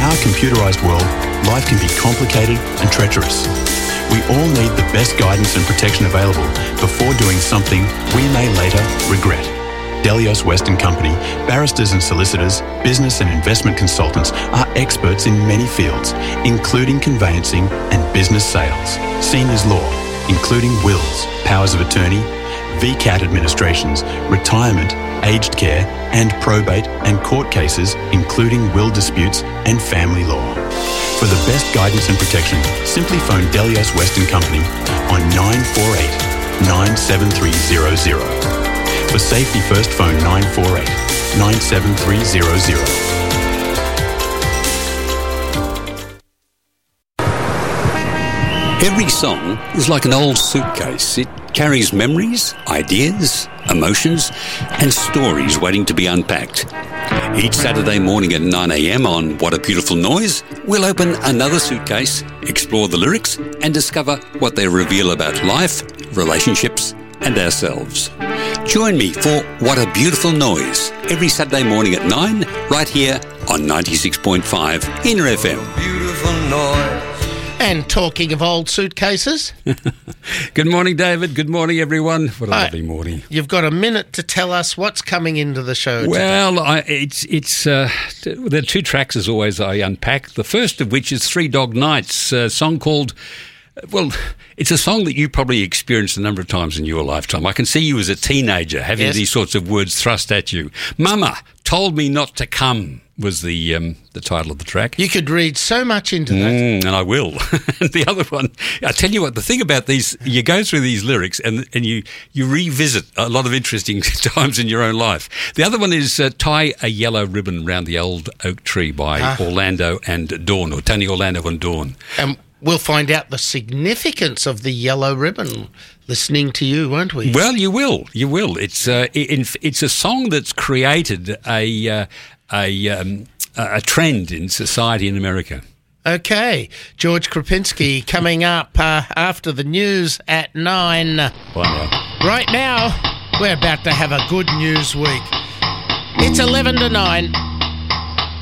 our computerised world, life can be complicated and treacherous. We all need the best guidance and protection available before doing something we may later regret. Delios West & Company, barristers and solicitors, business and investment consultants are experts in many fields, including conveyancing and business sales, seniors law, including wills, powers of attorney, VCAT administrations, retirement, aged care, and probate and court cases, including will disputes and family law. For the best guidance and protection, simply phone Delios West & Company on 948 97300. For safety first, phone 948 97300. Every song is like an old suitcase. It carries memories, ideas, emotions, and stories waiting to be unpacked. Each Saturday morning at 9 a.m. on What a Beautiful Noise, we'll open another suitcase, explore the lyrics, and discover what they reveal about life, relationships, and ourselves. Join me for What a Beautiful Noise every Saturday morning at 9, right here on 96.5 Inner FM. Beautiful noise. And talking of old suitcases, Good morning, David. Good morning, everyone. What a lovely morning. you've got a minute to tell us what's coming into the show today. Well, there are two tracks, as always, I unpack. The first of which is Three Dog Nights, a song called... Well, it's a song that you probably experienced a number of times in your lifetime. I can see you as a teenager having these sorts of words thrust at you. Mama told me not to come was the title of the track. You could read so much into that. And I will. And the other one, I tell you what, the thing about these, you go through these lyrics and you revisit a lot of interesting times in your own life. The other one is Tie a Yellow Ribbon Round the Old Oak Tree by Orlando and Dawn, or Tony Orlando and Dawn. We'll find out the significance of the yellow ribbon listening to you, won't we? Well, you will. You will. It's a song that's created a trend in society in America. Okay. George Krapinski coming up after the news at 9. Bye now. Right now, we're about to have a good news week. It's 11 to 9.